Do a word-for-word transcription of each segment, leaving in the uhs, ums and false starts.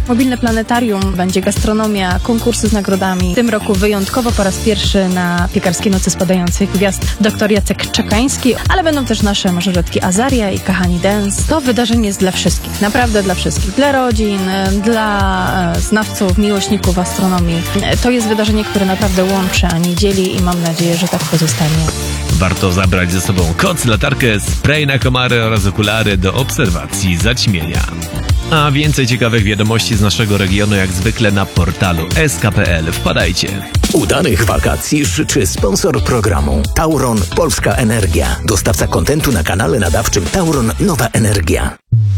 Mobilne planetarium, będzie gastronomia, konkursy z nagrodami. W tym roku wyjątkowo po raz pierwszy na Piekarskiej Nocy Spadających Gwiazd dr Jacek Czekański, ale będą też nasze mażoretki Azaria i Kahani Dance. To wydarzenie jest dla wszystkich, naprawdę dla wszystkich. Dla rodzin, dla znawców, miłośników astronomii. To jest wydarzenie, które naprawdę łączy, a nie dzieli i mam nadzieję, że tak pozostanie. Warto zabrać ze sobą koc, latarkę, spray na komary oraz okulary do obserwacji zaćmienia. A więcej ciekawych wiadomości z naszego regionu jak zwykle na portalu s k kropka p l. Wpadajcie. Udanych wakacji życzy sponsor programu Tauron Polska Energia. Dostawca kontentu na kanale nadawczym Tauron Nowa Energia.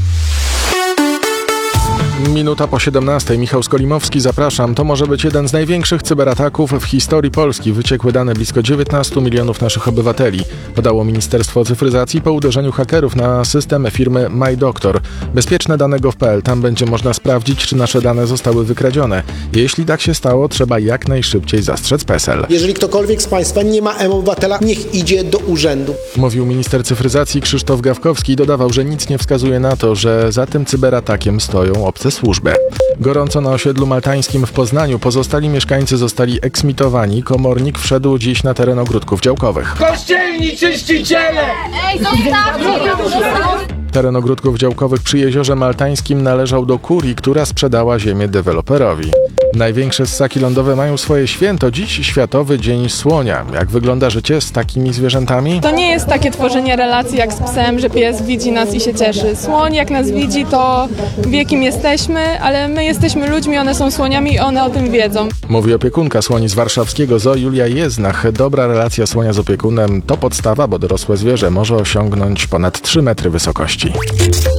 Minuta po siedemnastej. Michał Skolimowski, zapraszam. To może być jeden z największych cyberataków w historii Polski. Wyciekły dane blisko dziewiętnastu milionów naszych obywateli. Podało Ministerstwo Cyfryzacji po uderzeniu hakerów na system firmy MyDoctor. Bezpieczne dane kropka gov kropka p l. Tam będzie można sprawdzić, czy nasze dane zostały wykradzione. Jeśli tak się stało, trzeba jak najszybciej zastrzec PESEL. Jeżeli ktokolwiek z Państwa nie ma e-obywatela, niech idzie do urzędu. Mówił minister cyfryzacji Krzysztof Gawkowski i dodawał, że nic nie wskazuje na to, że za tym cyberatakiem stoją obce służby. Gorąco na osiedlu maltańskim w Poznaniu. Pozostali mieszkańcy zostali eksmitowani. Komornik wszedł dziś na teren ogródków działkowych. Kościelni czyściciele! Ej, zostawcie ją! Teren ogródków działkowych przy jeziorze maltańskim należał do kurii, która sprzedała ziemię deweloperowi. Największe ssaki lądowe mają swoje święto. Dziś Światowy Dzień Słonia. Jak wygląda życie z takimi zwierzętami? To nie jest takie tworzenie relacji jak z psem, że pies widzi nas i się cieszy. Słoń jak nas widzi, to wie, kim jesteśmy, ale my jesteśmy ludźmi, one są słoniami i one o tym wiedzą. Mówi opiekunka słoni z warszawskiego zoo Julia Jeznach. Dobra relacja słonia z opiekunem to podstawa, bo dorosłe zwierzę może osiągnąć ponad trzy metry wysokości.